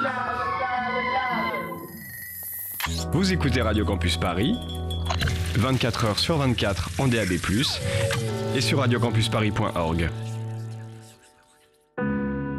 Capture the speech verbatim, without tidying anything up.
Vous écoutez Radio Campus Paris, vingt-quatre heures sur vingt-quatre en D A B plus, et sur radiocampusparis point org.